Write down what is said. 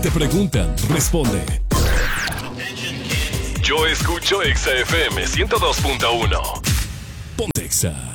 Te preguntan, responde. Yo escucho Exa FM 102.1. Ponte Exa.